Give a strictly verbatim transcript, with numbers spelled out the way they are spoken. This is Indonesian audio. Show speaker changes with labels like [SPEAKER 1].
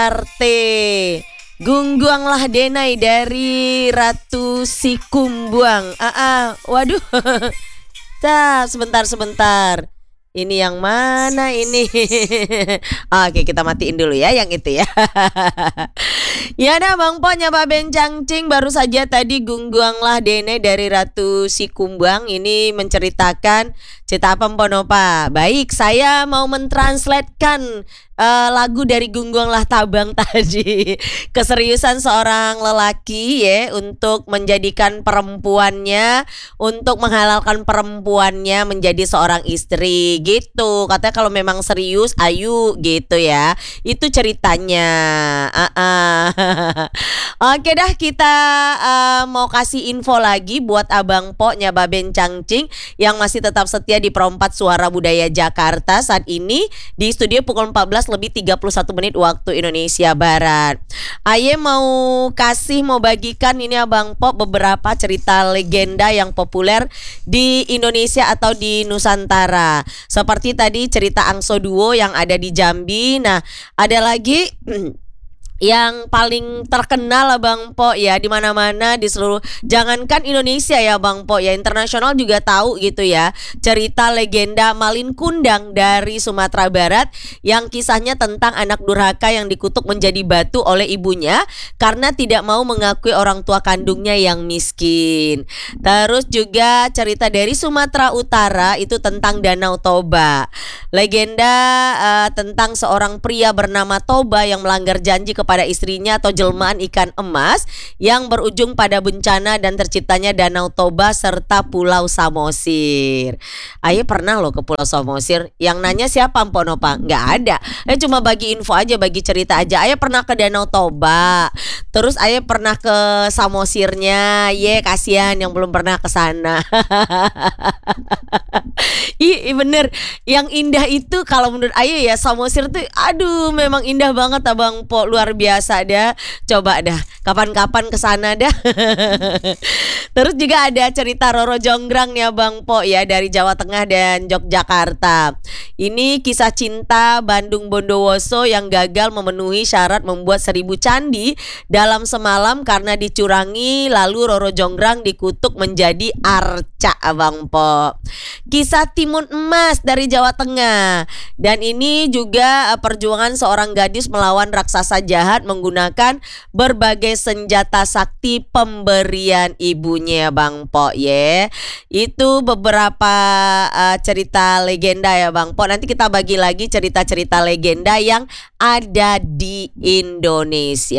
[SPEAKER 1] Arte Gungguanglah Denai dari Ratu Sikumbuang. Ah, ah, waduh. Tah, sebentar sebentar. Ini yang mana ini? Oke, kita matiin dulu ya yang itu ya. Ya dah Bang Po nyapa bencangcing, baru saja tadi Gungguanglah Denai dari Ratu Sikumbuang ini menceritakan cerita apa Mponopa. Baik, saya mau mentranslatekan uh, lagu dari Gungguanglah Tabang tadi. Keseriusan seorang lelaki ya untuk menjadikan perempuannya, untuk menghalalkan perempuannya menjadi seorang istri gitu. Katanya kalau memang serius ayu gitu ya. Itu ceritanya. Uh-uh. Oke dah, kita uh, mau kasih info lagi buat Abang Po nyaba bencangcing yang masih tetap setia di Perempat Suara Budaya Jakarta saat ini di studio pukul empat belas lebih tiga puluh satu menit waktu Indonesia Barat. Aye mau kasih mau bagikan ini Abang Po beberapa cerita legenda yang populer di Indonesia atau di Nusantara. Seperti tadi cerita Angso Duo yang ada di Jambi. Nah, ada lagi yang paling terkenal Bang Po ya di mana-mana di seluruh, jangankan Indonesia ya Bang Po ya, internasional juga tahu gitu ya, cerita legenda Malin Kundang dari Sumatera Barat yang kisahnya tentang anak durhaka yang dikutuk menjadi batu oleh ibunya karena tidak mau mengakui orang tua kandungnya yang miskin. Terus juga cerita dari Sumatera Utara itu tentang Danau Toba, legenda uh, tentang seorang pria bernama Toba yang melanggar janji kepada pada istrinya atau jelmaan ikan emas yang berujung pada bencana dan terciptanya Danau Toba serta Pulau Samosir. Aye pernah loh ke Pulau Samosir. Yang nanya siapa Mponopa? Nggak ada. Aye cuma bagi info aja, bagi cerita aja. Aye pernah ke Danau Toba. Terus Aye pernah ke Samosirnya. Ye kasihan yang belum pernah ke sana. Ih bener, yang indah itu kalau menurut Aye ya Samosir tuh aduh memang indah banget Abang Po, luar biasa dah. Coba dah kapan-kapan kesana dah. Terus juga ada cerita Roro Jonggrang nih Abang Po ya dari Jawa Tengah dan Yogyakarta. Ini kisah cinta Bandung Bondowoso yang gagal memenuhi syarat membuat seribu candi dalam semalam karena dicurangi, lalu Roro Jonggrang dikutuk menjadi arca Abang Po. Kisah Timun Emas dari Jawa Tengah. Dan ini juga perjuangan seorang gadis melawan raksasa jahat menggunakan berbagai senjata sakti pemberian ibunya Bang Po ya. Itu beberapa uh, cerita legenda ya Bang Po. Nanti kita bagi lagi cerita-cerita legenda yang ada di Indonesia.